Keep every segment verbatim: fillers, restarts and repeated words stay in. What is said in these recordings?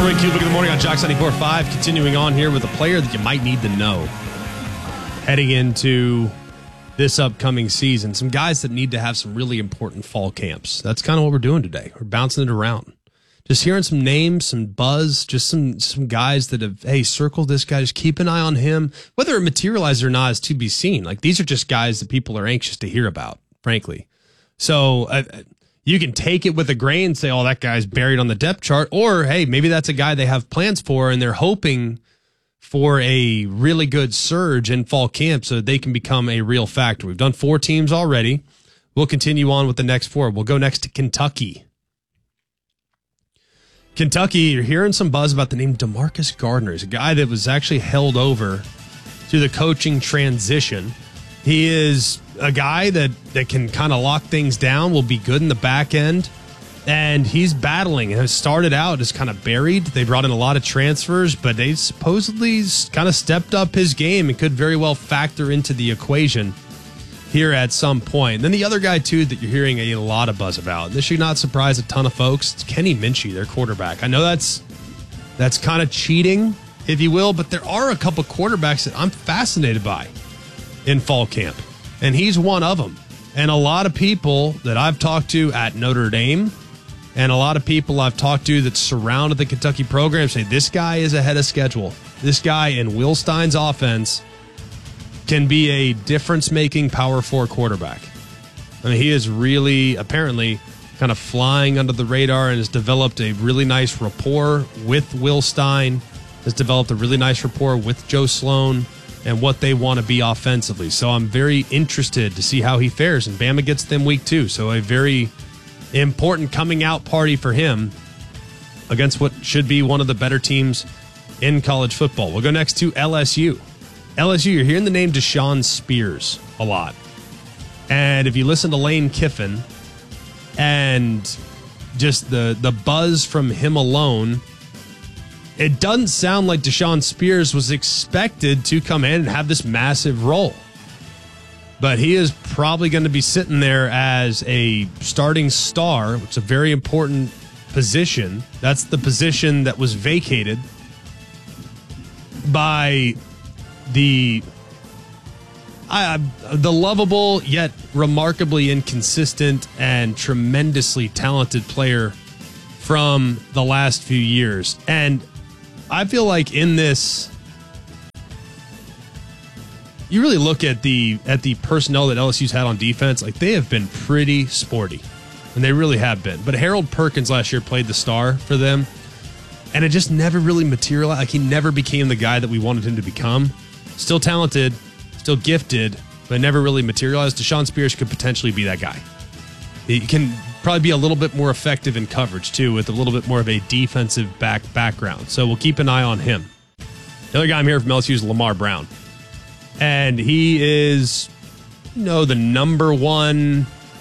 Rick Cubic in the morning on Jock ninety-four point five. Continuing on here with a player that you might need to know heading into this upcoming season. Some guys that need to have some really important fall camps. That's kind of what we're doing today. We're bouncing it around. Just hearing some names, some buzz, just some some guys that have, hey, circle this guy. Just keep an eye on him. Whether it materializes or not is to be seen. Like, these are just guys that people are anxious to hear about, frankly. So uh, you can take it with a grain and say, oh, that guy's buried on the depth chart. Or, hey, maybe that's a guy they have plans for and they're hoping for a really good surge in fall camp so they can become a real factor. We've done four teams already. We'll continue on with the next four. We'll go next to Kentucky. Kentucky, you're hearing some buzz about the name DeMarcus Gardner. He's a guy that was actually held over to the coaching transition. He is a guy that, that can kind of lock things down, will be good in the back end, and he's battling. It has started out as kind of buried. They brought in a lot of transfers, but they supposedly kind of stepped up his game and could very well factor into the equation here at some point. And then the other guy, too, that you're hearing a lot of buzz about, and this should not surprise a ton of folks, it's Kenny Minchey, their quarterback. I know that's that's kind of cheating, if you will, but there are a couple quarterbacks that I'm fascinated by in fall camp, and he's one of them. And a lot of people that I've talked to at Notre Dame and a lot of people I've talked to that surrounded the Kentucky program say this guy is ahead of schedule. This guy in Will Stein's offense can be a difference-making power four quarterback. I mean, he is really, apparently, kind of flying under the radar and has developed a really nice rapport with Will Stein, has developed a really nice rapport with Joe Sloan and what they want to be offensively. So I'm very interested to see how he fares. And Bama gets them week two, so a very important coming-out party for him against what should be one of the better teams in college football. We'll go next to L S U. L S U, you're hearing the name Deshaun Spears a lot. And if you listen to Lane Kiffin and just the, the buzz from him alone, it doesn't sound like Deshaun Spears was expected to come in and have this massive role. But he is probably going to be sitting there as a starting star, which is a very important position. That's the position that was vacated by the uh, the lovable yet remarkably inconsistent and tremendously talented player from the last few years. And I feel like in this, you really look at the at the personnel that L S U's had on defense, like they have been pretty sporty, and they really have been. But Harold Perkins last year played the star for them, and it just never really materialized. Like, he never became the guy that we wanted him to become. Still talented, still gifted, but never really materialized. Deshaun Spears could potentially be that guy. He can probably be a little bit more effective in coverage, too, with a little bit more of a defensive back background. So we'll keep an eye on him. The other guy I'm hearing from L S U is Lamar Brown. And he is, you know, the number one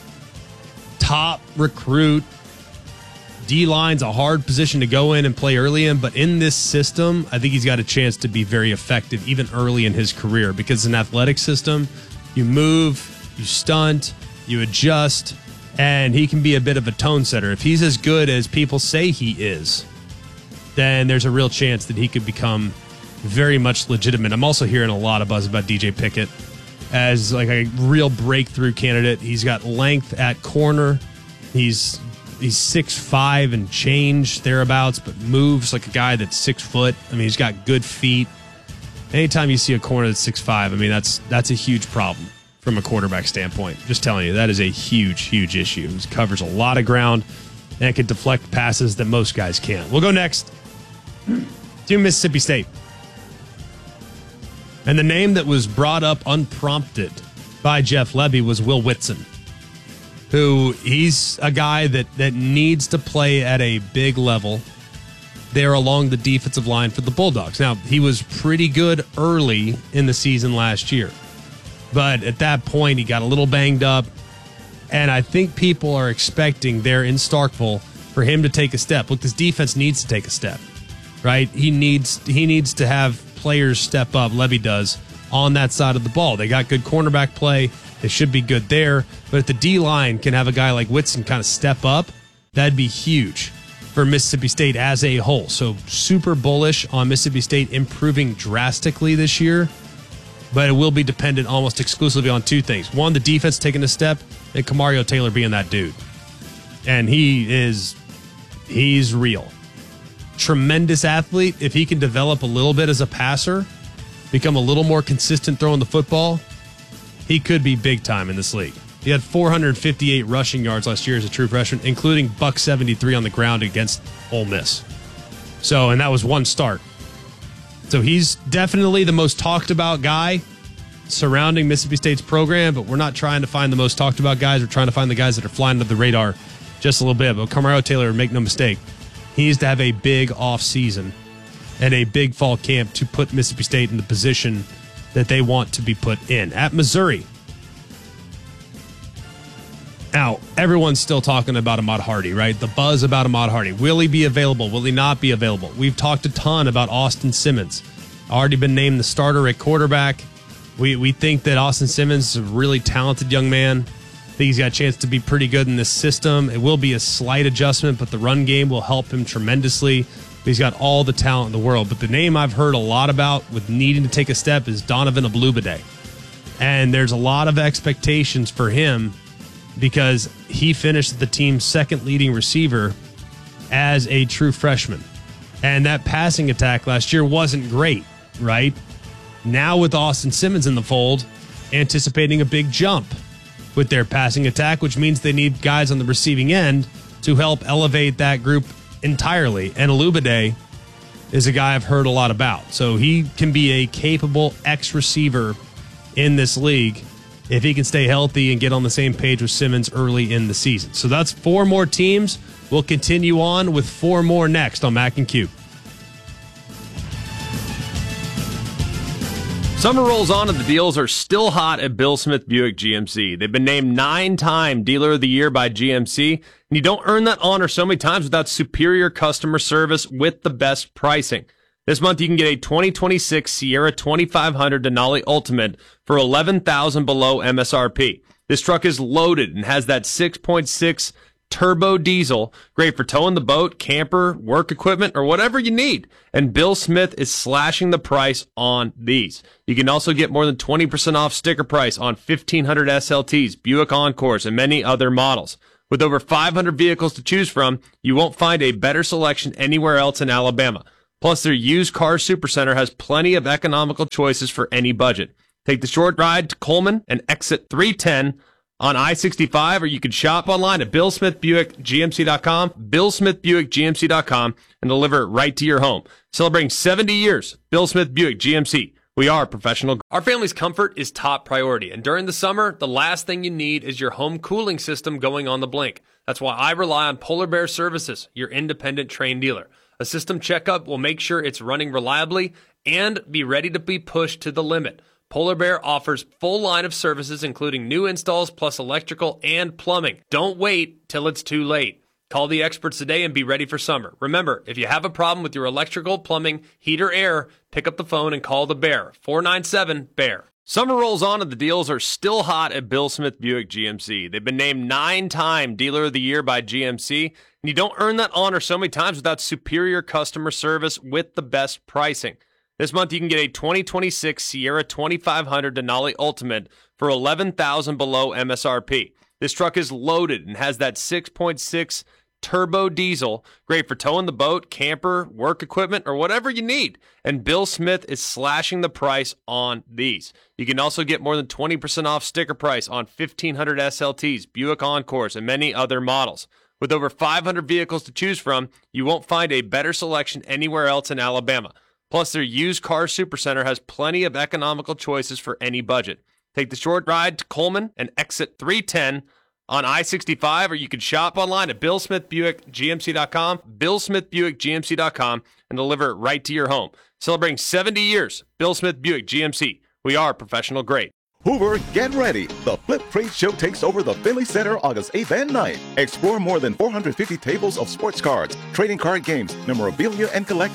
top recruit. D-line's a hard position to go in and play early in, but in this system, I think he's got a chance to be very effective even early in his career, because it's an athletic system. You move, you stunt, you adjust, and he can be a bit of a tone setter. If he's as good as people say he is, then there's a real chance that he could become very much legitimate. I'm also hearing a lot of buzz about D J Pickett as like a real breakthrough candidate. He's got length at corner. He's He's six five and change thereabouts, but moves like a guy that's six foot. I mean, he's got good feet. Anytime you see a corner that's six five, I mean, that's that's a huge problem from a quarterback standpoint. Just telling you, that is a huge, huge issue. He covers a lot of ground and can deflect passes that most guys can't. We'll go next to Mississippi State. And the name that was brought up unprompted by Jeff Lebby was Will Whitson, who he's a guy that, that needs to play at a big level there along the defensive line for the Bulldogs. Now, he was pretty good early in the season last year, but at that point, he got a little banged up, and I think people are expecting there in Starkville for him to take a step. Look, this defense needs to take a step, right? He needs he needs to have players step up, Lebby does, on that side of the ball. They got good cornerback play. They should be good there. But if the D-line can have a guy like Whitson kind of step up, that'd be huge. for Mississippi State as a whole. So super bullish on Mississippi State improving drastically this year, but it will be dependent almost exclusively on two things. One, the defense taking a step, and Kamario Taylor being that dude. And he is, he's real. Tremendous athlete. If he can develop a little bit as a passer, become a little more consistent throwing the football, he could be big time in this league. He had four hundred fifty-eight rushing yards last year as a true freshman, including buck seventy-three on the ground against Ole Miss. So, and that was one start. So he's definitely the most talked about guy surrounding Mississippi State's program, but we're not trying to find the most talked about guys. We're trying to find the guys that are flying under the radar just a little bit. But Kamario Taylor, make no mistake, he needs to have a big off season and a big fall camp to put Mississippi State in the position that they want to be put in. At Missouri, now, everyone's still talking about Ahmad Hardy, right? The buzz about Ahmad Hardy. Will he be available? Will he not be available? We've talked a ton about Austin Simmons. Already been named the starter at quarterback. We we think that Austin Simmons is a really talented young man. I think he's got a chance to be pretty good in this system. It will be a slight adjustment, but the run game will help him tremendously. He's got all the talent in the world. But the name I've heard a lot about with needing to take a step is Donovan Ablubade. And there's a lot of expectations for him because he finished the team's second leading receiver as a true freshman. And that passing attack last year wasn't great, right? Now with Austin Simmons in the fold, anticipating a big jump with their passing attack, which means they need guys on the receiving end to help elevate that group entirely. And Ablubade is a guy I've heard a lot about. So he can be a capable X-receiver in this league if he can stay healthy and get on the same page with Simmons early in the season. So that's four more teams. We'll continue on with four more next on Mac and Q. Summer rolls on and the deals are still hot at Bill Smith Buick G M C. They've been named nine-time Dealer of the Year by G M C, and you don't earn that honor so many times without superior customer service with the best pricing. This month, you can get a twenty twenty-six Sierra twenty-five hundred Denali Ultimate for eleven thousand dollars below M S R P. This truck is loaded and has that six point six turbo diesel, great for towing the boat, camper, work equipment, or whatever you need. And Bill Smith is slashing the price on these. You can also get more than twenty percent off sticker price on fifteen hundred S L Ts, Buick Encores, and many other models. With over five hundred vehicles to choose from, you won't find a better selection anywhere else in Alabama. Plus, their used car supercenter has plenty of economical choices for any budget. Take the short ride to Coleman and exit three ten on I sixty-five, or you can shop online at bill smith buick g m c dot com, bill smith buick g m c dot com, and deliver it right to your home. Celebrating seventy years, Bill Smith Buick G M C. We are professional. Our family's comfort is top priority, and during the summer, the last thing you need is your home cooling system going on the blink. That's why I rely on Polar Bear Services, your independent Trane dealer. A system checkup will make sure it's running reliably and be ready to be pushed to the limit. Polar Bear offers full line of services, including new installs plus electrical and plumbing. Don't wait till it's too late. Call the experts today and be ready for summer. Remember, if you have a problem with your electrical, plumbing, heat, or air, pick up the phone and call the Bear, four nine seven, B E A R. Summer rolls on and the deals are still hot at Bill Smith Buick G M C. They've been named nine-time Dealer of the Year by G M C, and you don't earn that honor so many times without superior customer service with the best pricing. This month, you can get a twenty twenty-six Sierra twenty-five hundred Denali Ultimate for eleven thousand dollars below M S R P. This truck is loaded and has that six point six turbo diesel, great for towing the boat, camper, work equipment, or whatever you need. And Bill Smith is slashing the price on these. You can also get more than twenty percent off sticker price on fifteen hundred S L Ts, Buick Encores, and many other models. With over five hundred vehicles to choose from, you won't find a better selection anywhere else in Alabama. Plus, their used car supercenter has plenty of economical choices for any budget. Take the short ride to Coleman and exit three ten on I sixty-five, or you can shop online at bill smith buick g m c dot com, bill smith buick g m c dot com, and deliver it right to your home. Celebrating seventy years, Bill Smith Buick G M C. We are professional grade. Hoover, get ready. The Flip Trade Show takes over the Finley Center August eighth and ninth. Explore more than four hundred fifty tables of sports cards, trading card games, memorabilia, and collectibles.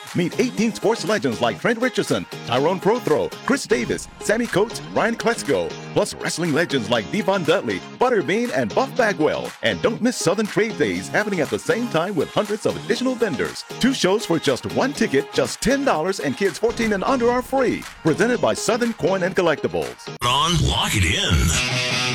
Meet eighteen sports legends like Trent Richardson, Tyrone Prothro, Chris Davis, Sammy Coates, Ryan Kletzko, plus wrestling legends like Devon Dudley, Butterbean, and Buff Bagwell. And don't miss Southern Trade Days happening at the same time with hundreds of additional vendors. Two shows for just one ticket, just ten dollars, and kids fourteen and under are free. Presented by Southern Coin and Collectibles. On Lock It In.